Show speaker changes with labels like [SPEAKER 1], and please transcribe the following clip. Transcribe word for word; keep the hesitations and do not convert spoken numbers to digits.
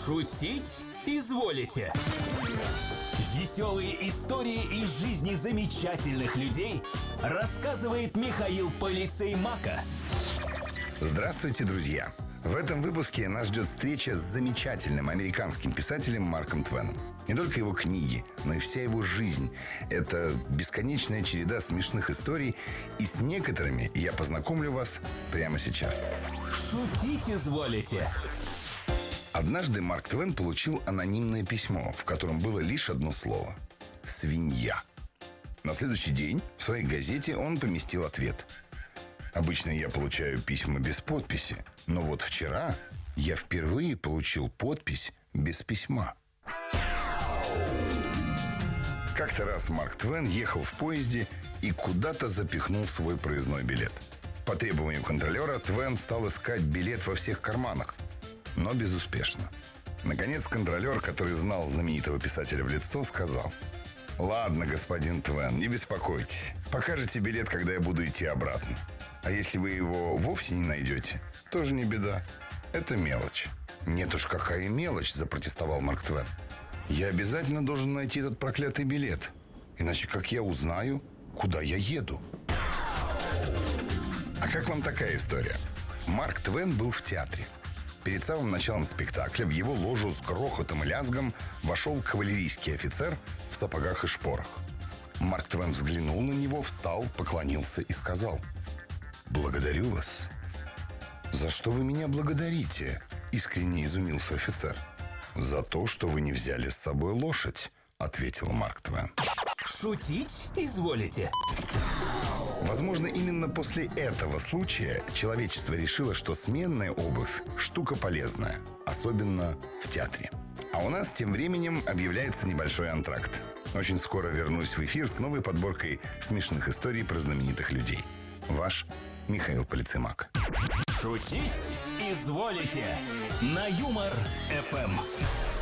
[SPEAKER 1] Шутить изволите? Веселые истории из жизни замечательных людей рассказывает Михаил Полицей Мака.
[SPEAKER 2] Здравствуйте, друзья! В этом выпуске нас ждет встреча с замечательным американским писателем Марком Твеном. Не только его книги, но и вся его жизнь – это бесконечная череда смешных историй, и с некоторыми я познакомлю вас прямо сейчас.
[SPEAKER 1] Шутить изволите?
[SPEAKER 2] Однажды Марк Твен получил анонимное письмо, в котором было лишь одно слово – «свинья». На следующий день в своей газете он поместил ответ. Обычно я получаю письма без подписи, но вот вчера я впервые получил подпись без письма. Как-то раз Марк Твен ехал в поезде и куда-то запихнул свой проездной билет. По требованию контролера Твен стал искать билет во всех карманах, но безуспешно. Наконец контролер, который знал знаменитого писателя в лицо, сказал: «Ладно, господин Твен, не беспокойтесь. Покажете билет, когда я буду идти обратно. А если вы его вовсе не найдете, тоже не беда. Это мелочь». «Нет уж, какая мелочь», — запротестовал Марк Твен. «Я обязательно должен найти этот проклятый билет. Иначе как я узнаю, куда я еду?» А как вам такая история? Марк Твен был в театре. Перед самым началом спектакля в его ложу с грохотом и лязгом вошел кавалерийский офицер в сапогах и шпорах. Марк Твен взглянул на него, встал, поклонился и сказал: «Благодарю вас». «За что вы меня благодарите?» — искренне изумился офицер. «За то, что вы не взяли с собой лошадь», — ответил Марк Твен.
[SPEAKER 1] Шутить изволите?
[SPEAKER 2] Возможно, именно после этого случая человечество решило, что сменная обувь – штука полезная, особенно в театре. А у нас тем временем объявляется небольшой антракт. Очень скоро вернусь в эфир с новой подборкой смешных историй про знаменитых людей. Ваш Михаил Полицей Мак.
[SPEAKER 1] Шутить изволите? На Юмор эф эм.